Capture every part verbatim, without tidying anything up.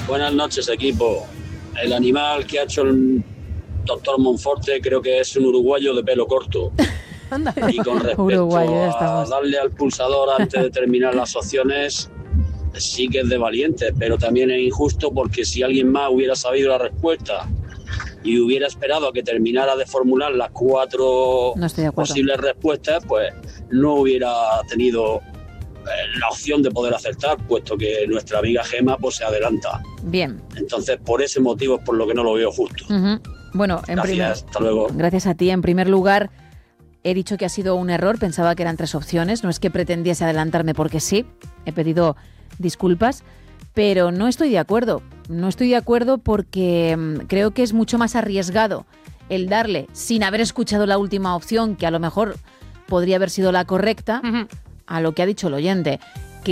Buenas noches, equipo. El animal que ha hecho el doctor Monforte creo que es un uruguayo de pelo corto. Y con respecto Uruguayo, ya a estamos. darle al pulsador antes de terminar las opciones, sí que es de valiente, pero también es injusto porque si alguien más hubiera sabido la respuesta y hubiera esperado a que terminara de formular las cuatro No estoy de acuerdo. posibles respuestas, pues no hubiera tenido eh, la opción de poder acertar, puesto que nuestra amiga Gema pues se adelanta. Bien. Entonces, por ese motivo es por lo que no lo veo justo. Uh-huh. Bueno, en Gracias, primer, hasta luego. Gracias a ti. En primer lugar, he dicho que ha sido un error. Pensaba que eran tres opciones. No es que pretendiese adelantarme porque sí. He pedido disculpas. Pero no estoy de acuerdo. No estoy de acuerdo porque mmm, creo que es mucho más arriesgado el darle, sin haber escuchado la última opción, que a lo mejor podría haber sido la correcta, uh-huh. a lo que ha dicho el oyente.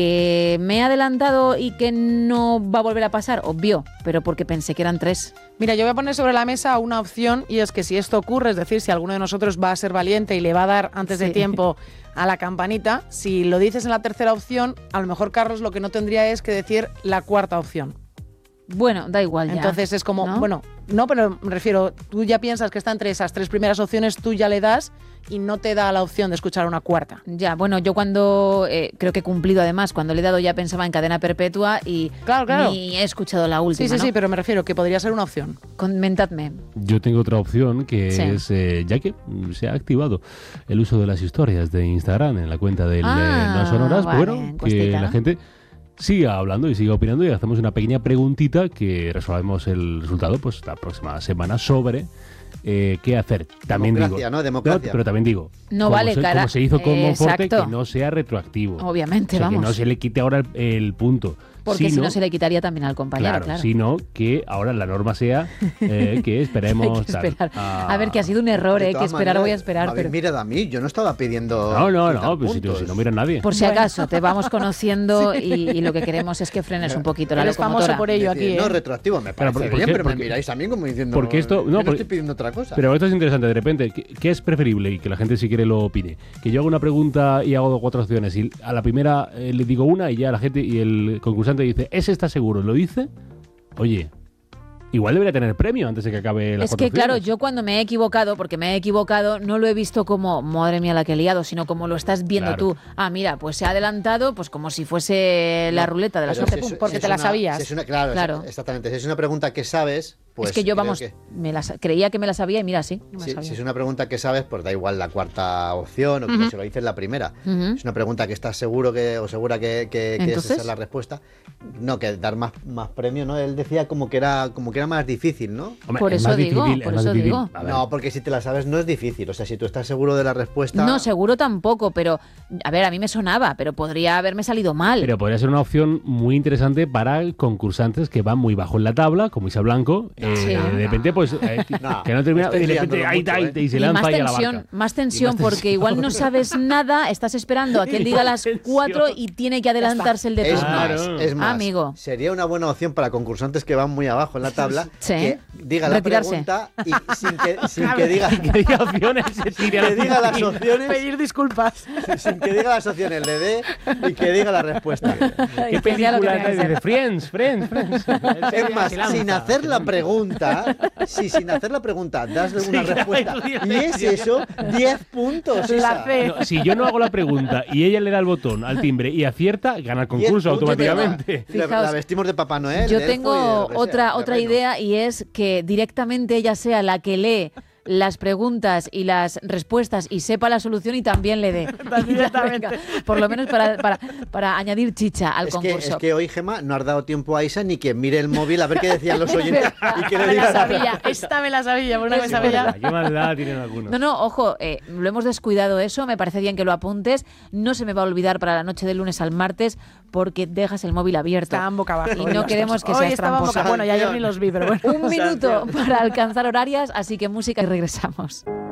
Que me he adelantado y que no va a volver a pasar, obvio, pero porque pensé que eran tres. Mira, yo voy a poner sobre la mesa una opción y es que si esto ocurre, es decir, si alguno de nosotros va a ser valiente y le va a dar antes de Sí. tiempo a la campanita, si lo dices en la tercera opción, a lo mejor Carlos lo que no tendría es que decir la cuarta opción. Bueno, da igual ya. Entonces es como, ¿no? bueno, no, pero me refiero, tú ya piensas que está entre esas tres primeras opciones, tú ya le das y no te da la opción de escuchar una cuarta. Ya, bueno, yo cuando, eh, creo que he cumplido además, cuando le he dado ya pensaba en cadena perpetua y claro, claro. ni he escuchado la última, Sí, sí, ¿no? sí, pero me refiero que podría ser una opción. Comentadme. Yo tengo otra opción que Sí. es, eh, ya que se ha activado el uso de las historias de Instagram en la cuenta del Ah, eh, No Sonoras, vale, bueno, que encuestita, la ¿no? gente siga hablando y siga opinando y hacemos una pequeña preguntita que resolvemos el resultado pues la próxima semana sobre eh, qué hacer. También Democracia, digo, ¿no? Democracia. Pero también digo, No como vale, se, cara. como se hizo con Monforte, Exacto. que no sea retroactivo. Obviamente, O sea, vamos. que no se le quite ahora el, el punto. Porque si sino- no se le quitaría también al compañero, Claro, claro. sino que ahora la norma sea eh, que esperemos Hay que tal. esperar. Ah. A ver, que ha sido un error, De ¿eh? Que todas esperar maneras, voy a esperar. habéis Pero mirado a mí, yo no estaba pidiendo... No, no, quitar no, pues si, puntos. si no mira nadie. por si Bueno. acaso, te vamos conociendo y, y lo que queremos es que frenes un poquito la Eres famoso locomotora. por ello Decir, aquí, No, ¿eh? retroactivo, me Claro, parece ¿por- por bien, qué? pero me Porque- miráis a mí como diciendo... porque esto- no, yo no porque- estoy pidiendo otra cosa. Pero esto es interesante, de repente, ¿qué, qué es preferible? Y que la gente si quiere lo opine. Que yo hago una pregunta y hago cuatro opciones y a la primera eh, le digo una y ya la gente y el concursante dice, ¿ese está seguro? ¿Lo dice? Oye, igual debería tener premio antes de que acabe la Es que claro, yo cuando me he equivocado, porque me he equivocado, no lo he visto como, madre mía la que he liado, sino como lo estás viendo Claro. tú. Ah, mira, pues se ha adelantado, pues como si fuese la No, ruleta de la pero suerte, si es- porque si te es la una- sabías. si es una- claro, Claro. exactamente. Si es una pregunta que sabes, pues... es que yo, creo vamos, que- me la sa- creía que me la sabía y mira, sí. No me Si, sabía. si es una pregunta que sabes, pues da igual la cuarta opción o que Ujú. se lo dices la primera. Ujú. Es una pregunta que estás seguro que o segura que, que, que esa Entonces. es la respuesta. No, que dar más, más premio, ¿no? Él decía como que era como que era más difícil, ¿no? Hombre, Por es eso más digo, difícil, por es más eso difícil. digo. A ver, No, porque si te la sabes no es difícil. O sea, si tú estás seguro de la respuesta... No, seguro tampoco, pero a ver, a mí me sonaba, pero podría haberme salido mal. Pero podría ser una opción muy interesante para concursantes que van muy bajo en la tabla, como Isa Blanco. eh, Sí. de repente, pues, eh, No, que no termina. estáis Y de repente, liándolo ahí mucho, está, ¿eh? y se y lanza más ahí a la tensión, barca. más tensión, más porque tensión. igual no sabes nada, estás esperando a que él Y diga más las tensión. cuatro y tiene que adelantarse el de Es turno. más, Claro. es más, Amigo. sería una buena opción para concursantes que van muy abajo en la tabla Sí. que diga la Retirarse. pregunta y sin que, sin que diga, Que diga opciones, se tire a la que diga las piscina. opciones, Pedir disculpas. sin que diga las opciones, le dé y que diga la respuesta. ¿Qué Que sea lo que película tenga que es? ser. Dice, Friends, Friends, Friends. Es más, Se lanza. sin hacer la pregunta, si sin hacer la pregunta das una Sí, respuesta claro, y es eso, diez puntos. La Isa. C. No, si yo no hago la pregunta y ella le da el botón al timbre y acierta, gana el diez concurso puntos de automáticamente. nada. La, Fijaos, la vestimos de Papá Noel. Yo de elfo y de tengo lo que sea, otra, de otra reino. idea y es que directamente ella sea la que lee las preguntas y las respuestas y sepa la solución y también le dé. Y ya, venga, por lo menos para, para, para añadir chicha al Es que, concurso. es que hoy, Gemma, no has dado tiempo a Isa ni que mire el móvil a ver qué decían los oyentes y que le Me diga la la sabía, esta me la sabía, por una me Es sabía. verdad. ¿Qué maldad tienen algunos? No, no, ojo, eh, lo hemos descuidado eso, me parece bien que lo apuntes, no se me va a olvidar para la noche del lunes al martes porque dejas el móvil abierto. Estaban boca abajo. Y no queremos que Hoy seas estaban boca- tramposa. Bueno, ya ayer ni los vi, pero bueno. Un minuto para alcanzar horarias, así que música y regresamos.